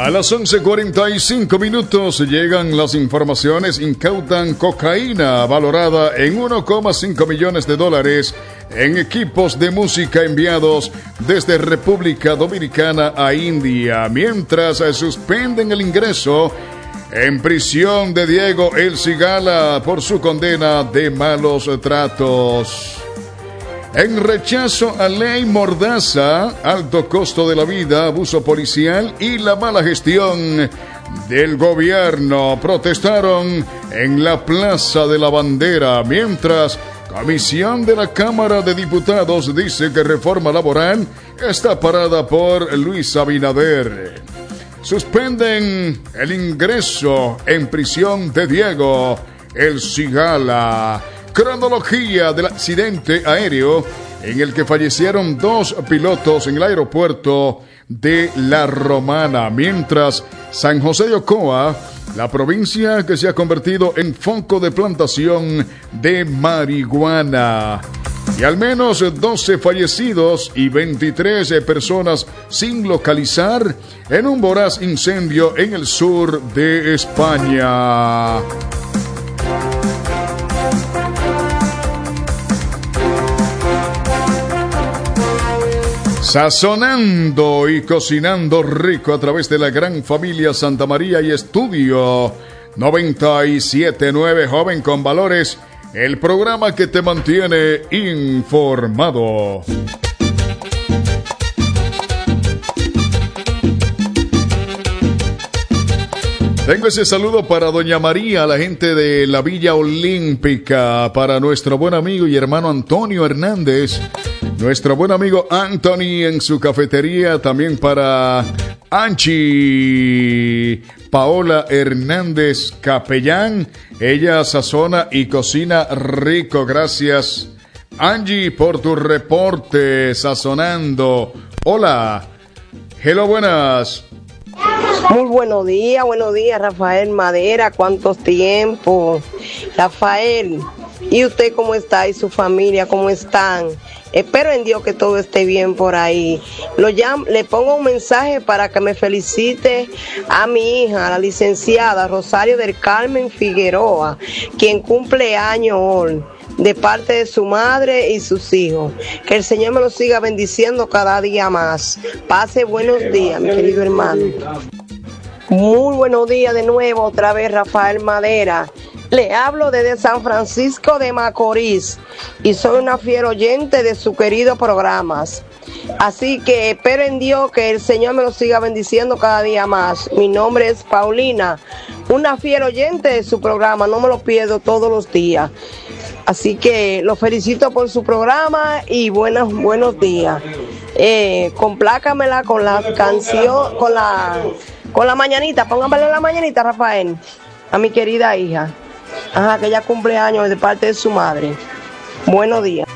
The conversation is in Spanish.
A las 11:45 minutos llegan las informaciones. Incautan cocaína valorada en $1,5 millones en equipos de música enviados desde República Dominicana a India, mientras suspenden el ingreso en prisión de Diego El Cigala por su condena de malos tratos. En rechazo a ley mordaza, alto costo de la vida, abuso policial y la mala gestión del gobierno, protestaron en la Plaza de la Bandera, mientras comisión de la Cámara de Diputados dice que reforma laboral está parada por Luis Abinader. Suspenden el ingreso en prisión de Diego El Cigala. Cronología del accidente aéreo en el que fallecieron 2 pilotos en el aeropuerto de La Romana, mientras San José de Ocoa, la provincia que se ha convertido en foco de plantación de marihuana. Y al menos 12 fallecidos y 23 personas sin localizar en un voraz incendio en el sur de España. Sazonando y cocinando rico a través de la gran familia Santa María y Estudio 97.9 Joven con Valores, el programa que te mantiene informado. Tengo ese saludo para Doña María, la gente de la Villa Olímpica, para nuestro buen amigo y hermano Antonio Hernández, nuestro buen amigo Anthony en su cafetería, también para Anchi Paola Hernández Capellán, ella sazona y cocina rico. Gracias, Angie, por tu reporte sazonando. Hola, hello, buenas. Muy buenos días, Rafael Madera, ¿cuántos tiempos? Rafael, ¿y usted cómo está? ¿Y su familia cómo están? Espero en Dios que todo esté bien por ahí. Le pongo un mensaje para que me felicite a mi hija, la licenciada Rosario del Carmen Figueroa, quien cumple años hoy, de parte de su madre y sus hijos. Que el Señor me lo siga bendiciendo cada día más. Pase buenos días, mi querido hermano. Muy buenos días de nuevo, otra vez Rafael Madera. Le hablo desde San Francisco de Macorís y soy una fiel oyente de sus queridos programas. Así que espero en Dios que el Señor me lo siga bendiciendo cada día más. Mi nombre es Paulina, una fiel oyente de su programa, no me lo pierdo todos los días. Así que lo felicito por su programa y buenos días. Complácamela con la canción, con la mañanita, póngamele la mañanita, Rafael, a mi querida hija. Que ella cumple años de parte de su madre. Buenos días.